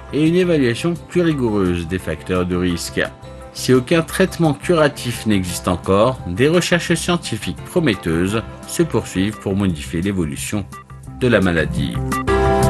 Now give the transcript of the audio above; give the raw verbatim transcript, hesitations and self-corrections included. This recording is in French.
et une évaluation plus rigoureuse des facteurs de risque. Si aucun traitement curatif n'existe encore, des recherches scientifiques prometteuses se poursuivent pour modifier l'évolution de la maladie.